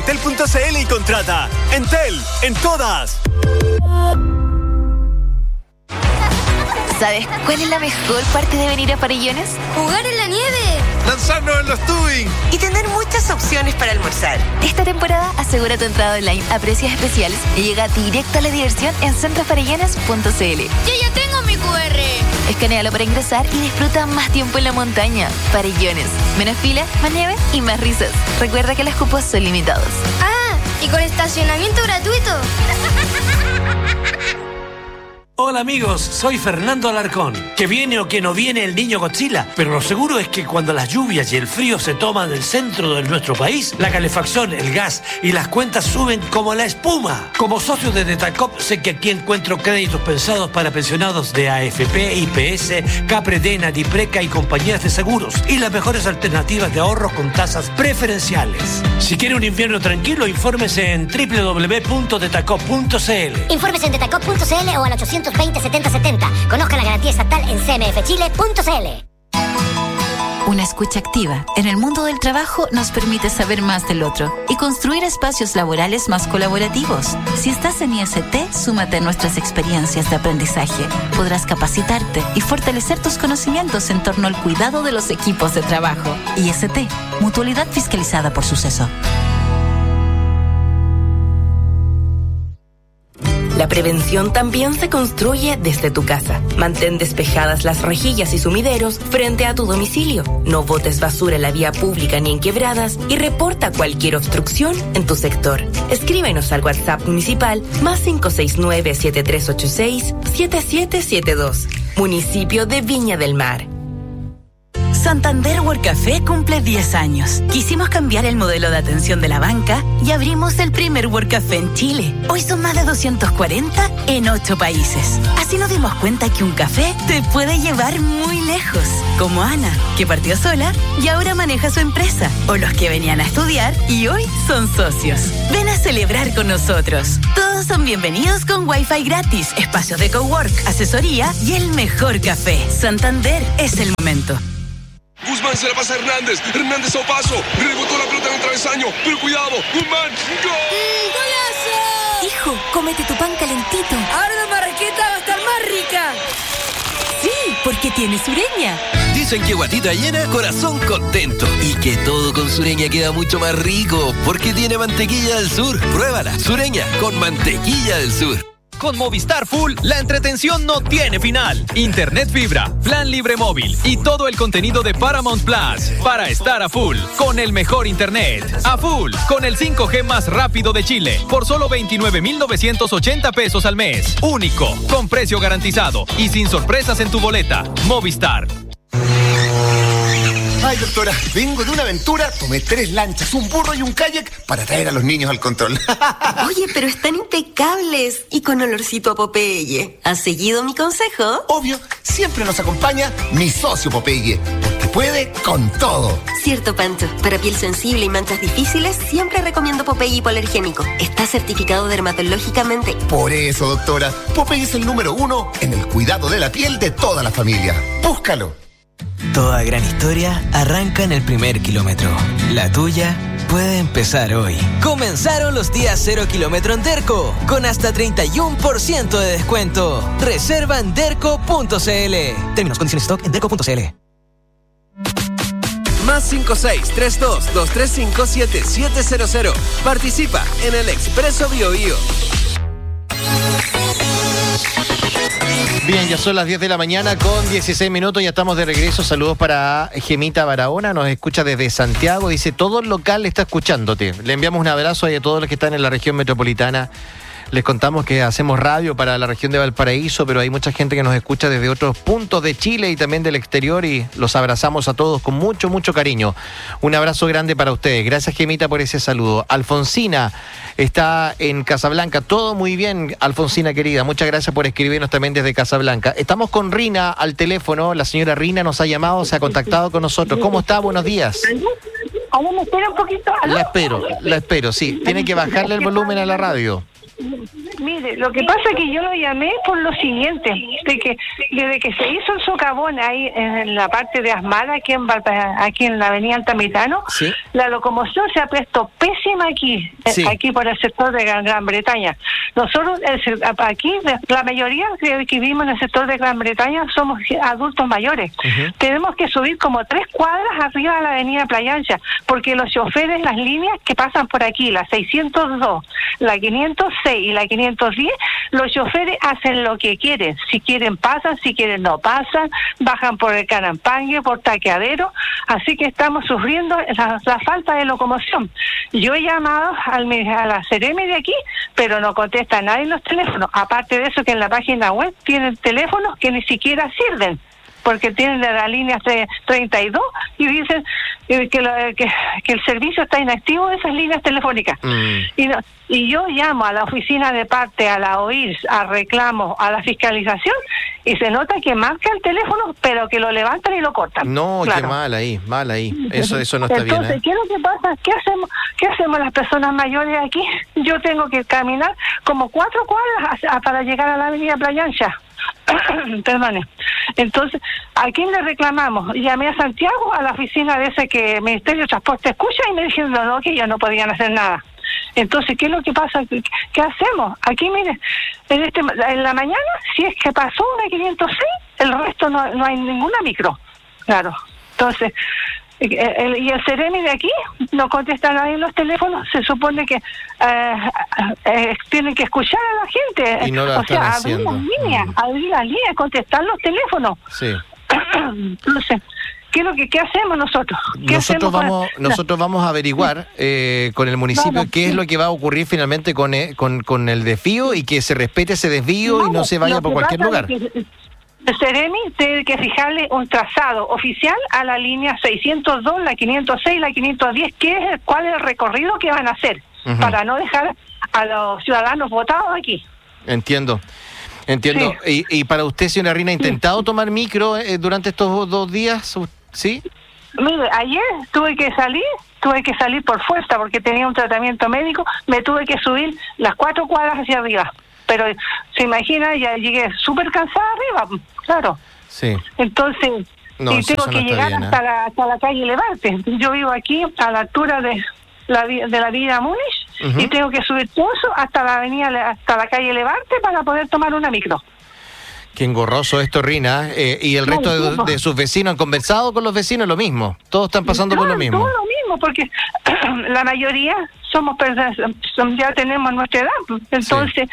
entel.cl y contrata. Entel, en todas. ¿Sabes cuál es la mejor parte de venir a Farellones? ¡Jugar en la nieve! ¡Lanzarnos en los tubing! Y tener muchas opciones para almorzar. Esta temporada asegura tu entrada online a precios especiales y llega directo a la diversión en centrofarellones.cl. ¡Yo ya tengo mi QR! Escanéalo para ingresar y disfruta más tiempo en la montaña. Farellones. Menos fila, más nieve y más risas. Recuerda que los cupos son limitados. ¡Ah! ¿Y con estacionamiento gratuito? Hola amigos, soy Fernando Alarcón. Que viene o que no viene el niño Godzilla, pero lo seguro es que cuando las lluvias y el frío se toman el centro de nuestro país, la calefacción, el gas y las cuentas suben como la espuma. Como socio de Detacop, sé que aquí encuentro créditos pensados para pensionados de AFP, IPS, Capredena, Dipreca y compañías de seguros y las mejores alternativas de ahorros con tasas preferenciales. Si quiere un invierno tranquilo, infórmese en www.detacop.cl. Infórmese en detacop.cl o al 820 7070. Conozca la garantía estatal en cmfchile.cl. Una escucha activa en el mundo del trabajo nos permite saber más del otro y construir espacios laborales más colaborativos. Si estás en IST, súmate a nuestras experiencias de aprendizaje. Podrás capacitarte y fortalecer tus conocimientos en torno al cuidado de los equipos de trabajo. IST, Mutualidad Fiscalizada por Suceso. La prevención también se construye desde tu casa. Mantén despejadas las rejillas y sumideros frente a tu domicilio. No botes basura en la vía pública ni en quebradas y reporta cualquier obstrucción en tu sector. Escríbenos al WhatsApp municipal +569 7386 7772. Municipio de Viña del Mar. Santander Work Café cumple 10 años. Quisimos cambiar el modelo de atención de la banca y abrimos el primer Work Café en Chile. Hoy son más de 240 en 8 países. Así nos dimos cuenta que un café te puede llevar muy lejos. Como Ana, que partió sola y ahora maneja su empresa. O los que venían a estudiar y hoy son socios. Ven a celebrar con nosotros. Todos son bienvenidos con Wi-Fi gratis, espacios de cowork, asesoría y el mejor café. Santander es el momento. Guzmán se la pasa a Hernández. Hernández a paso. Rebotó la pelota en el travesaño. Pero cuidado. Guzmán. ¡Gol! ¡Golazo! Hijo, cómete tu pan calentito. Ahora la marraqueta va a estar más rica. Sí, porque tiene Sureña. Dicen que guatita llena, corazón contento. Y que todo con Sureña queda mucho más rico, porque tiene mantequilla del sur. Pruébala, Sureña, con mantequilla del sur. Con Movistar Full, la entretención no tiene final. Internet fibra, plan libre móvil y todo el contenido de Paramount Plus para estar a full con el mejor internet. A full con el 5G más rápido de Chile por solo 29,980 pesos al mes. Único, con precio garantizado y sin sorpresas en tu boleta. Movistar. Ay, doctora, vengo de una aventura, tomé 3 lanchas, un burro y un kayak para traer a los niños al control. Oye, pero están impecables y con olorcito a Popeye. ¿Has seguido mi consejo? Obvio, siempre nos acompaña mi socio Popeye, porque puede con todo. Cierto, Pancho. Para piel sensible y manchas difíciles, siempre recomiendo Popeye hipoalergénico. Está certificado dermatológicamente. Por eso, doctora, Popeye es el número 1 en el cuidado de la piel de toda la familia. Búscalo. Toda gran historia arranca en el primer kilómetro. La tuya puede empezar hoy. Comenzaron los días 0 kilómetro en Derco, con hasta 31% de descuento. Reserva en derco.cl. Términos, condiciones, stock en derco.cl. +5632-235-7700. Participa en el Expreso Bio Bio. Bien, ya son las 10 de la mañana con 16 minutos, ya estamos de regreso. Saludos para Gemita Barahona, nos escucha desde Santiago, dice, todo el local está escuchándote. Le enviamos un abrazo a todos los que están en la región metropolitana. Les contamos que hacemos radio para la región de Valparaíso, pero hay mucha gente que nos escucha desde otros puntos de Chile y también del exterior y los abrazamos a todos con mucho, mucho cariño. Un abrazo grande para ustedes. Gracias, Gemita, por ese saludo. Alfonsina está en Casablanca. Todo muy bien, Alfonsina querida. Muchas gracias por escribirnos también desde Casablanca. Estamos con Rina al teléfono. La señora Rina nos ha llamado, se ha contactado con nosotros. ¿Cómo está? Buenos días. ¿Cómo me espera un poquito? La espero, sí. Tiene que bajarle el volumen a la radio. Mire, lo que pasa es que yo lo llamé por lo siguiente, de que desde que se hizo el socavón ahí en la parte de Asmara, aquí en la avenida Altamirano, ¿sí? La locomoción se ha puesto pésima aquí, Sí. aquí por el sector de Gran Bretaña. Nosotros aquí, la mayoría que vivimos en el sector de Gran Bretaña somos adultos mayores. Tenemos que subir como 3 cuadras arriba de la avenida Playa Ancha, porque los choferes, las líneas que pasan por aquí, la 602, la 506 y la 510, los choferes hacen lo que quieren. Si quieren pasan, si quieren no pasan, bajan por el Canampangue, por Taqueadero, así que estamos sufriendo la falta de locomoción. Yo he llamado a la Seremi de aquí, pero no contesta nadie en los teléfonos. Aparte de eso, que en la página web tienen teléfonos que ni siquiera sirven, porque tienen la línea 32 y dicen que el servicio está inactivo de esas líneas telefónicas. Y yo llamo a la oficina de parte, a la OIRS, a reclamo, a la fiscalización, y se nota que marca el teléfono, pero que lo levantan y lo cortan. No, claro. Qué mal ahí. Eso no está bien. Entonces, ¿qué es lo que pasa? ¿Qué hacemos las personas mayores aquí? Yo tengo que caminar como 4 cuadras para llegar a la avenida Playa Ancha. Perdone. Entonces, ¿a quién le reclamamos? Llamé a Santiago, a la oficina de ese que el Ministerio de Transporte escucha, y me dijeron no, que ellos no podían hacer nada. Entonces, ¿qué es lo que pasa? ¿Qué hacemos? Aquí, mire, en la mañana, si es que pasó una 506, el resto no hay ninguna micro. Claro. Entonces, y el Seremi de aquí no contesta nadie en los teléfonos. Se supone que tienen que escuchar a la gente. Y no lo están haciendo. Abrir las líneas, contestar los teléfonos. Sí. Entonces, ¿qué hacemos nosotros? Nosotros vamos a averiguar con el municipio qué es lo que va a ocurrir finalmente con el desvío, y que se respete ese desvío y no se vaya por cualquier lugar. El Seremi tiene que fijarle un trazado oficial a la línea 602, la 506, la 510, cuál es el recorrido que van a hacer, para no dejar a los ciudadanos votados aquí. Entiendo. Sí. Y para usted, señora Rina, ¿ha intentado tomar micro durante estos 2 días? ¿Sí? Mire, ayer tuve que salir por fuerza porque tenía un tratamiento médico, me tuve que subir las 4 cuadras hacia arriba. Pero se imagina, ya llegué súper cansada arriba, claro. Sí. Entonces, y tengo que llegar hasta la calle Levante. Yo vivo aquí a la altura de la avenida Múnich, y tengo que subir todo eso hasta la calle Levante para poder tomar una micro. Qué engorroso esto, Rina. Y el resto de sus vecinos, ¿han conversado con los vecinos? Lo mismo. Todos están pasando por lo mismo. Todo lo mismo, porque la mayoría somos personas, ya tenemos nuestra edad. Entonces,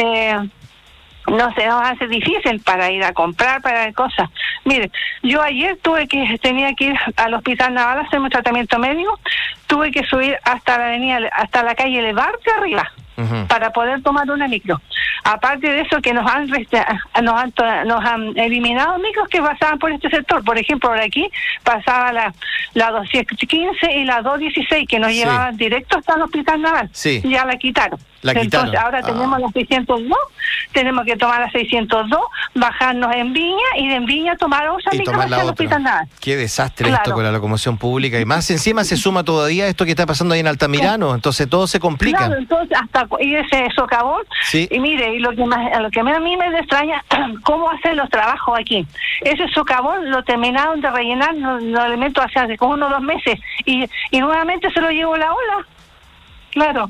no se nos hace difícil para ir a comprar, para cosas. Mire, yo ayer tenía que ir al Hospital Naval a hacer un tratamiento médico, tuve que subir hasta la calle Levante arriba, para poder tomar una micro. Aparte de eso, que nos han eliminado micros que pasaban por este sector. Por ejemplo, por aquí pasaba la 215 y la 216, que nos llevaban directo hasta el Hospital Naval. Sí. Ya la quitaron. Entonces, ahora tenemos la 602, tenemos que tomar la 602, bajarnos en Viña, y de en Viña tomar otra micro hacia el Hospital Naval. Qué desastre esto con la locomoción pública. Y más encima se suma todavía esto que está pasando ahí en Altamirano. Entonces todo se complica. Claro, entonces y ese socavón. Sí. Y mire, y lo que a mí me extraña, cómo hacen los trabajos aquí. Ese socavón lo terminaron de rellenar los elementos hace como 1 o 2 meses, y nuevamente se lo llevó la ola. Claro.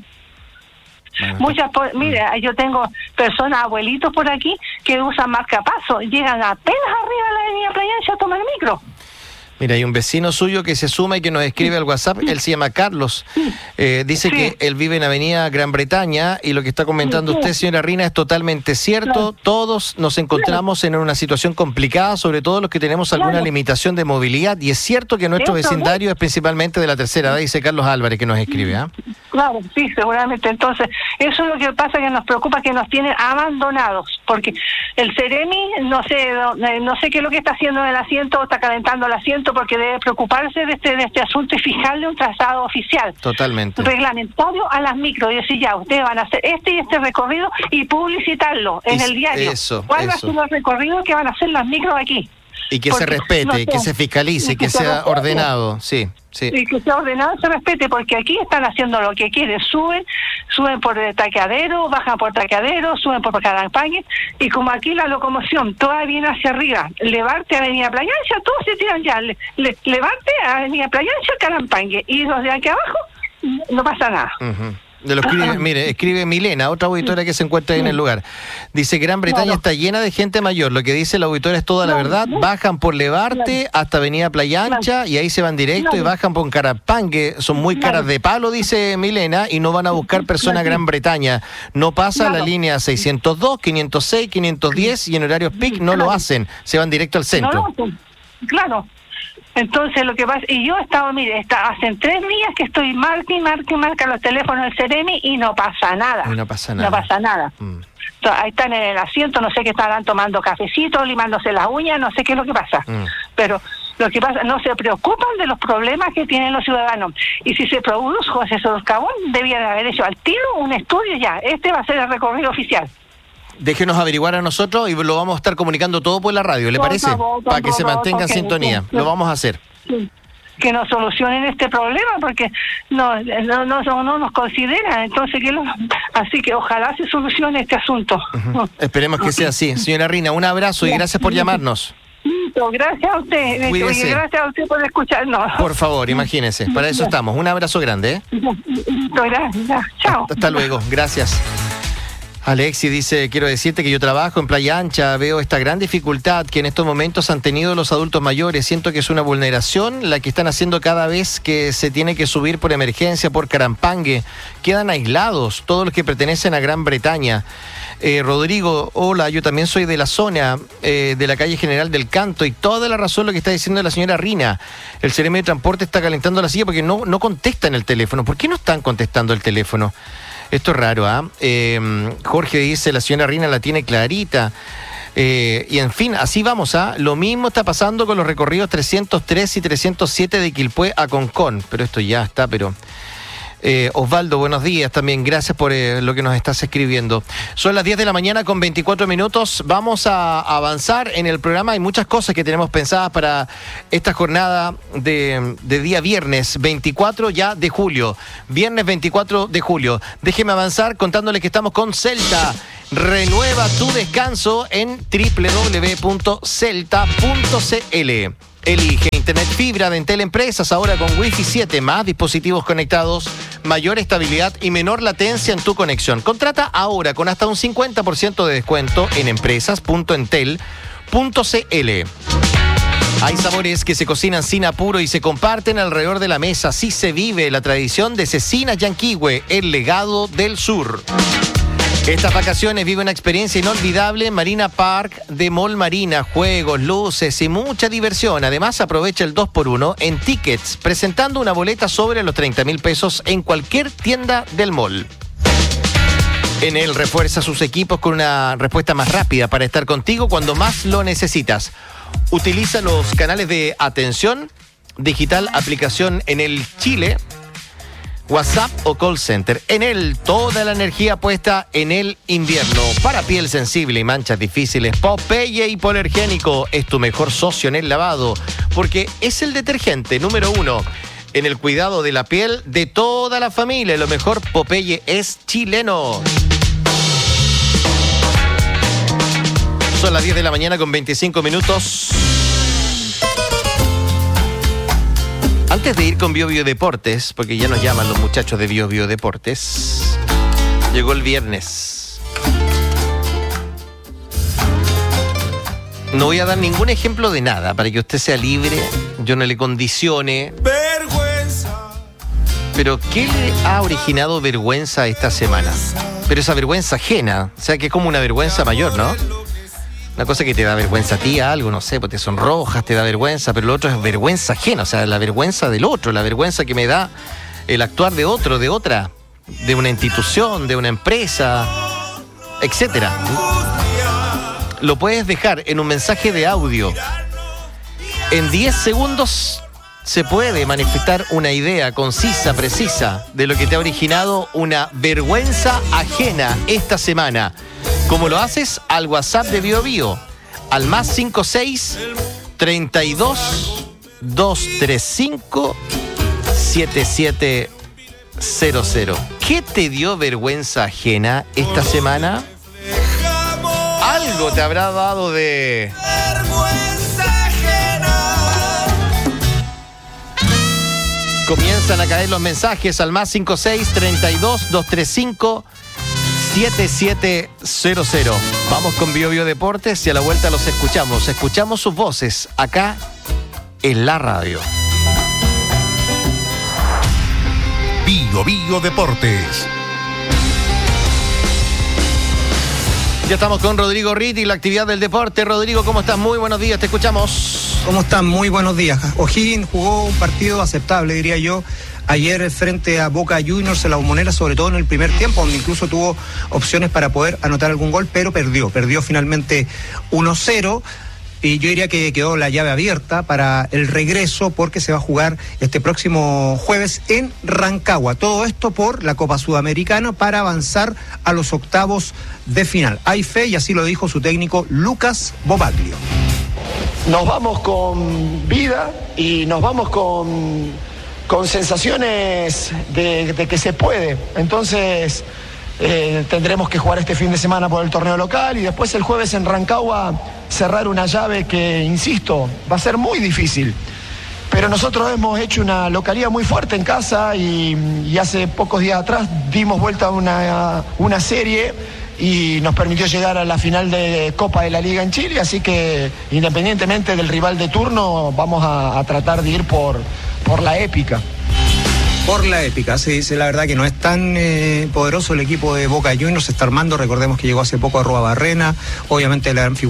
Mira, yo tengo personas, abuelitos por aquí, que usan marcapaso, llegan apenas arriba de la avenida Playa Ancha a tomar micro. Mira, hay un vecino suyo que se suma y que nos escribe al WhatsApp. Él se llama Carlos. Dice que él vive en Avenida Gran Bretaña, y lo que está comentando usted, señora Rina, es totalmente cierto. Todos nos encontramos en una situación complicada, sobre todo los que tenemos alguna limitación de movilidad, y es cierto que nuestro vecindario es principalmente de la tercera edad, dice Carlos Álvarez, que nos escribe. Claro, sí, seguramente. Entonces, eso es lo que pasa, que nos preocupa, que nos tienen abandonados, porque el Seremi, no sé qué es lo que está haciendo en el asiento, está calentando el asiento, porque debe preocuparse de este asunto y fijarle un trazado oficial. Totalmente. Reglamentario a las micros, y decir, ya, ustedes van a hacer este recorrido, y publicitarlo en el diario. ¿Cuál va a ser el recorrido que van a hacer las micros aquí? Y que se respete, y que se fiscalice, y que sea ordenado, sí. Y que sea ordenado y se respete, porque aquí están haciendo lo que quieren, suben por Taqueadero, bajan por Taqueadero, suben por Carampangue, y como aquí la locomoción toda viene hacia arriba, Levante, Avenida Playa Ancha, todos se tiran ya, Levante, Avenida Playa Ancha, Carampangue, y los de aquí abajo no pasa nada. Escribe Milena, otra auditora que se encuentra ahí en el lugar. Dice, Gran Bretaña está llena de gente mayor. Lo que dice la auditora es toda la verdad. Bajan por Levarte hasta Avenida Playa Ancha y ahí se van directo y bajan por Carampangue. Son muy caras de palo, dice Milena, y no van a buscar personas a Gran Bretaña. No pasa la línea 602, 506, 510 y en horarios peak no lo hacen. Se van directo al centro. Claro. Entonces lo que pasa, y yo estaba, hace 3 días que estoy marca los teléfonos del Ceremi y no pasa nada. No pasa nada. Entonces, ahí están en el asiento, no sé qué estarán tomando cafecito, limándose las uñas, no sé qué es lo que pasa. Pero lo que pasa, no se preocupan de los problemas que tienen los ciudadanos. Y si se produjo ese socavón, debían haber hecho al tiro un estudio ya. Este va a ser el recorrido oficial. Déjenos averiguar a nosotros y lo vamos a estar comunicando todo por la radio, ¿le parece? Para que se mantenga en sintonía. Lo vamos a hacer. Sí. Que nos solucionen este problema, porque no nos consideran. Entonces, así que ojalá se solucione este asunto. Esperemos que sea así. Señora Rina, un abrazo y gracias por llamarnos. Gracias a usted. Cuídese. Gracias a usted por escucharnos. Por favor, imagínese. Para eso estamos. Un abrazo grande. Gracias. Chao. Hasta luego. Gracias. Alexi dice, quiero decirte que yo trabajo en Playa Ancha, veo esta gran dificultad que en estos momentos han tenido los adultos mayores, siento que es una vulneración la que están haciendo cada vez que se tiene que subir por emergencia por Carampangue, quedan aislados todos los que pertenecen a Gran Bretaña. Rodrigo, hola, yo también soy de la zona de la calle General del Canto y toda la razón lo que está diciendo la señora Rina, el Ceremi de Transporte está calentando la silla porque no contestan el teléfono. ¿Por qué no están contestando el teléfono? Esto es raro, ¿ah? Jorge dice, la señora Rina la tiene clarita. Y en fin, así vamos, ¿ah? Lo mismo está pasando con los recorridos 303 y 307 de Quilpué a Concón. Pero esto ya está, Osvaldo, buenos días también, gracias por lo que nos estás escribiendo. Son las 10 de la mañana con 24 minutos, vamos a avanzar en el programa, hay muchas cosas que tenemos pensadas para esta jornada de día viernes 24 ya de julio, viernes 24 de julio. Déjeme avanzar contándole que estamos con Celta. Renueva tu descanso en www.celta.cl. Elige Internet Fibra de Entel Empresas, ahora con Wi-Fi 7, más dispositivos conectados, mayor estabilidad y menor latencia en tu conexión. Contrata ahora con hasta un 50% de descuento en empresas.entel.cl. Hay sabores que se cocinan sin apuro y se comparten alrededor de la mesa. Así se vive la tradición de Cecinas Yanquihue, el legado del sur. Estas vacaciones vive una experiencia inolvidable en Marina Park de Mall Marina, juegos, luces y mucha diversión. Además, aprovecha el 2x1 en tickets, presentando una boleta sobre los 30,000 pesos en cualquier tienda del mall. Enel refuerza sus equipos con una respuesta más rápida para estar contigo cuando más lo necesitas. Utiliza los canales de atención digital, aplicación Enel Chile, WhatsApp o call center. Enel, toda la energía puesta en el invierno. Para piel sensible y manchas difíciles, Popeye Hipoalergénico es tu mejor socio en el lavado, porque es el detergente número 1 en el cuidado de la piel de toda la familia. Lo mejor, Popeye es chileno. Son las 10 de la mañana con 25 minutos. Antes de ir con Bio Deportes, porque ya nos llaman los muchachos de Bio Deportes, llegó el viernes. No voy a dar ningún ejemplo de nada para que usted sea libre, yo no le condicione. ¡Vergüenza! Pero ¿qué le ha originado vergüenza esta semana? Pero esa vergüenza ajena, o sea que es como una vergüenza mayor, ¿no? Una cosa que te da vergüenza a ti, algo, no sé, pues te sonrojas, te da vergüenza, pero lo otro es vergüenza ajena, o sea, la vergüenza del otro, la vergüenza que me da el actuar de otro, de otra, de una institución, de una empresa, etcétera. Lo puedes dejar en un mensaje de audio. En 10 segundos se puede manifestar una idea concisa, precisa, de lo que te ha originado una vergüenza ajena esta semana. ¿Cómo lo haces? Al WhatsApp de Bio, al más 56 32 235 77 ¿Qué te dio vergüenza ajena esta semana? Algo te habrá dado de... Comienzan a caer los mensajes al más 5632-235-7700. Vamos con Bio Bio Deportes y a la vuelta los escuchamos. Escuchamos sus voces acá en la radio. Bio Bio Deportes. Ya estamos con Rodrigo Ritti, la actividad del deporte. Rodrigo, ¿cómo estás? Muy buenos días, te escuchamos. ¿Cómo están? Muy buenos días. O'Higgins jugó un partido aceptable, diría yo, ayer frente a Boca Juniors en la Bombonera, sobre todo en el primer tiempo, donde incluso tuvo opciones para poder anotar algún gol, pero perdió finalmente 1-0. Y yo diría que quedó la llave abierta para el regreso, porque se va a jugar este próximo jueves en Rancagua. Todo esto por la Copa Sudamericana para avanzar a los octavos de final. Hay fe, y así lo dijo su técnico Lucas Bobaglio. Nos vamos con vida y nos vamos con sensaciones de que se puede. Entonces tendremos que jugar este fin de semana por el torneo local y después el jueves en Rancagua cerrar una llave que, insisto, va a ser muy difícil. Pero nosotros hemos hecho una localía muy fuerte en casa y hace pocos días atrás dimos vuelta a una serie y nos permitió llegar a la final de Copa de la Liga en Chile, así que independientemente del rival de turno vamos a tratar de ir por la épica. Por la épica, sí, la verdad que no es tan poderoso el equipo de Boca Juniors, se está armando. Recordemos que llegó hace poco a Arruabarrena, obviamente la gran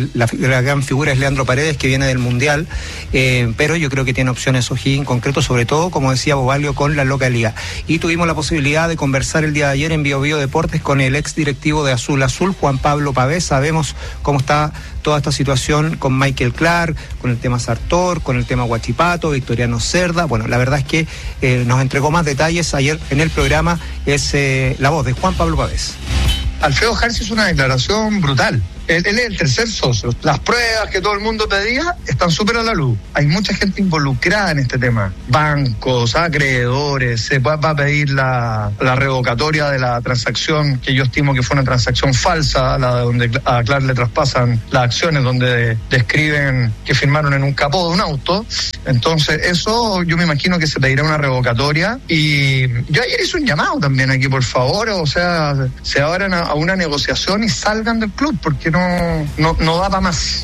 figura es Leandro Paredes, que viene del Mundial, pero yo creo que tiene opciones O'Higgins en concreto, sobre todo, como decía Bobaglio, con la localidad. Y tuvimos la posibilidad de conversar el día de ayer en Bio Bio Deportes con el ex directivo de Azul Azul, Juan Pablo Pavés. Sabemos cómo está toda esta situación con Michael Clark, con el tema Sartor, con el tema Huachipato, Victoriano Cerda. Bueno, la verdad es que nos entregó más detalles ayer en el programa. Es la voz de Juan Pablo Pavés. Alfredo Harsi hizo una declaración brutal. Él es el tercer socio. Las pruebas que todo el mundo pedía están súper a la luz. Hay mucha gente involucrada en este tema. Bancos, acreedores, se va a pedir la revocatoria de la transacción, que yo estimo que fue una transacción falsa, la donde a Clark le traspasan las acciones, donde describen que firmaron en un capó de un auto. Entonces, eso yo me imagino que se pedirá una revocatoria. Y yo ayer hice un llamado también aquí, por favor, o sea, se abran a una negociación y salgan del club, porque no da para más.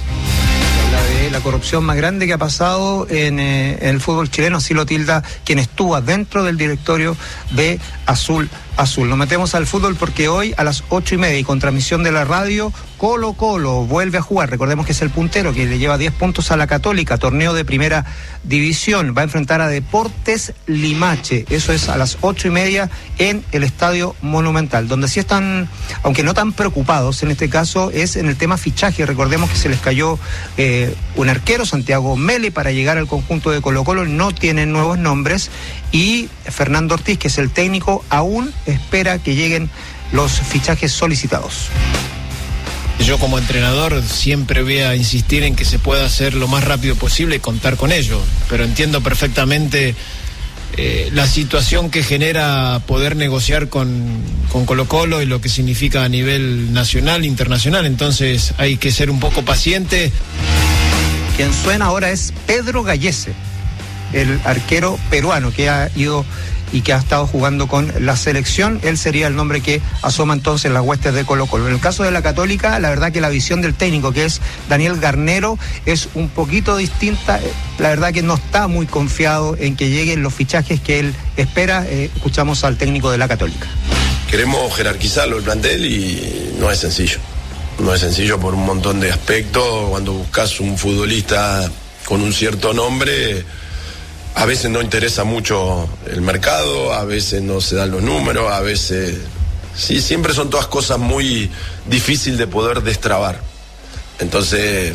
De la corrupción más grande que ha pasado en el fútbol chileno, así lo tilda quien estuvo dentro del directorio de Azul Azul. Nos metemos al fútbol porque hoy a las 8:30 y con transmisión de la radio, Colo Colo vuelve a jugar. Recordemos que es el puntero, que le lleva 10 puntos a la Católica, torneo de primera división. Va a enfrentar a Deportes Limache. Eso es a las 8:30 en el Estadio Monumental. Donde sí están, aunque no tan preocupados en este caso, es en el tema fichaje. Recordemos que se les cayó un arquero, Santiago Mele, para llegar al conjunto de Colo Colo. No tienen nuevos nombres y Fernando Ortiz, que es el técnico, aún espera que lleguen los fichajes solicitados. Yo como entrenador siempre voy a insistir en que se pueda hacer lo más rápido posible y contar con ello, pero entiendo perfectamente la situación que genera poder negociar con Colo Colo y lo que significa a nivel nacional, internacional, entonces hay que ser un poco paciente. Quien suena ahora es Pedro Gallese, el arquero peruano que ha ido y que ha estado jugando con la selección. Él sería el nombre que asoma entonces las huestes de Colo Colo. En el caso de la Católica, la verdad que la visión del técnico, que es Daniel Garnero, es un poquito distinta. La verdad que no está muy confiado en que lleguen los fichajes que él espera. Escuchamos al técnico de la Católica. Queremos jerarquizarlo el plantel y no es sencillo. No es sencillo por un montón de aspectos. Cuando buscas un futbolista con un cierto nombre, a veces no interesa mucho el mercado, a veces no se dan los números, a veces... Sí, siempre son todas cosas muy difíciles de poder destrabar. Entonces,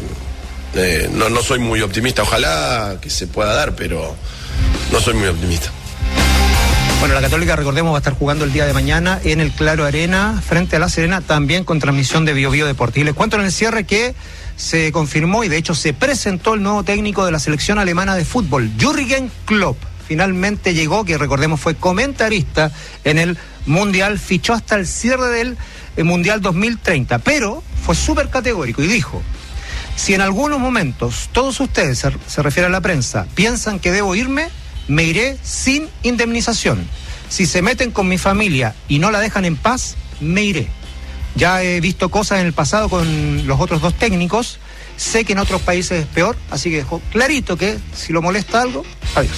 no soy muy optimista. Ojalá que se pueda dar, pero no soy muy optimista. Bueno, la Católica, recordemos, va a estar jugando el día de mañana en el Claro Arena frente a La Serena, también con transmisión de Bio Bio Deportes. Y les cuento en el cierre que se confirmó y de hecho se presentó el nuevo técnico de la selección alemana de fútbol, Jürgen Klopp. finalmente llegó, que recordemos fue comentarista en el Mundial, fichó hasta el cierre del Mundial 2030, pero fue súper categórico y dijo: si en algunos momentos todos ustedes, se refiere a la prensa, piensan que debo irme, me iré sin indemnización. Si se meten con mi familia y no la dejan en paz, me iré. Ya he visto cosas en el pasado con los otros dos técnicos, sé que en otros países es peor, así que dejó clarito que si lo molesta algo, adiós.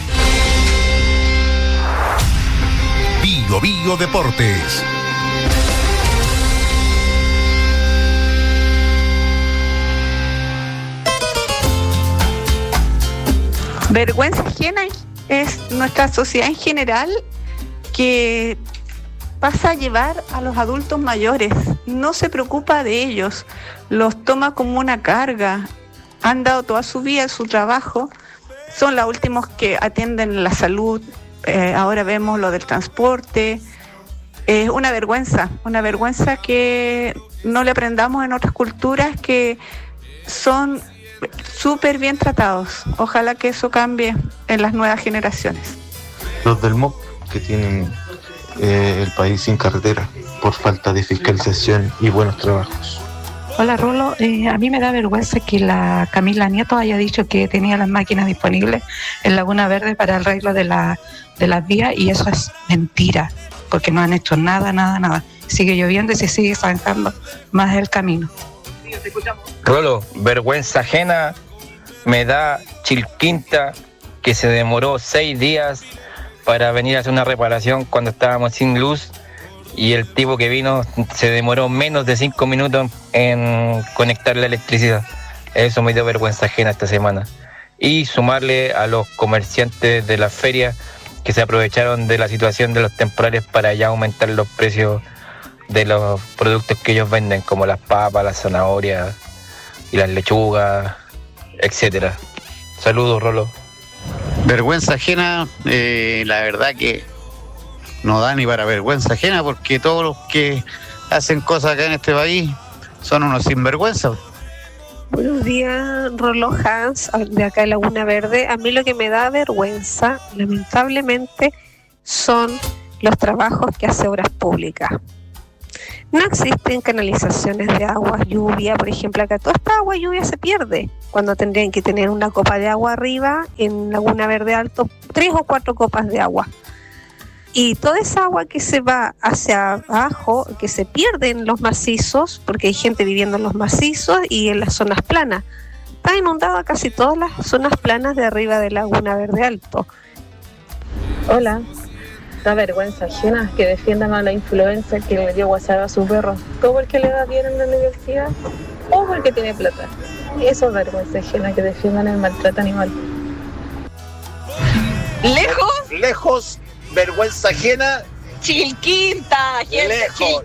Bio Bio Deportes. Vergüenza ajena es nuestra sociedad en general, que pasa a llevar a los adultos mayores, no se preocupa de ellos, los toma como una carga, han dado toda su vida, su trabajo, son los últimos que atienden la salud, ahora vemos lo del transporte. Es una vergüenza que no le aprendamos en otras culturas, que son súper bien tratados. Ojalá que eso cambie en las nuevas generaciones. Los del MOP, que tienen el país sin carretera por falta de fiscalización y buenos trabajos. Hola Rolo, a mí me da vergüenza que la Camila Nieto haya dicho que tenía las máquinas disponibles en Laguna Verde para el arreglo de las vías, y eso es mentira, porque no han hecho nada. Sigue lloviendo y se sigue zanjando más el camino. Rolo, vergüenza ajena me da Chilquinta, que se demoró 6 días para venir a hacer una reparación cuando estábamos sin luz, y el tipo que vino se demoró menos de 5 minutos en conectar la electricidad. Eso me dio vergüenza ajena esta semana. Y sumarle a los comerciantes de la feria que se aprovecharon de la situación de los temporales para ya aumentar los precios de los productos que ellos venden, como las papas, las zanahorias y las lechugas, etcétera. Saludos, Rolo. Vergüenza ajena, la verdad que no da ni para vergüenza ajena, porque todos los que hacen cosas acá en este país son unos sinvergüenzas. Buenos días, Rolo Hans, de acá de Laguna Verde. A mí lo que me da vergüenza, lamentablemente, son los trabajos que hace Obras Públicas. No existen canalizaciones de agua, lluvia, por ejemplo, acá toda esta agua lluvia se pierde, cuando tendrían que tener una copa de agua arriba, en Laguna Verde Alto, 3 o 4 copas de agua. Y toda esa agua que se va hacia abajo, que se pierde en los macizos, porque hay gente viviendo en los macizos y en las zonas planas. Está inundada casi todas las zonas planas de arriba de Laguna Verde Alto. Hola. Da vergüenza ajena que defiendan a la influencer que le dio WhatsApp a su perro, todo porque le va bien en la universidad o porque tiene plata. Eso es vergüenza ajena, que defiendan el maltrato animal. Lejos, vergüenza ajena. Chilquinta, lejos.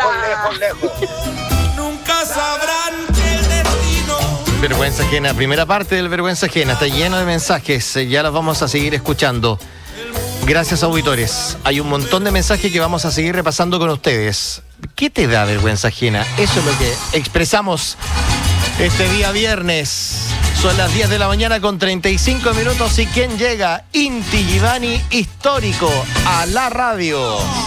Nunca sabrán que el destino. Vergüenza ajena, primera parte del vergüenza ajena, está lleno de mensajes, ya los vamos a seguir escuchando. Gracias, auditores. Hay un montón de mensajes que vamos a seguir repasando con ustedes. ¿Qué te da vergüenza ajena? Eso es lo que expresamos este día viernes. Son las 10 de la mañana con 35 minutos. ¿Y quién llega? Inti Givani, histórico, a la radio.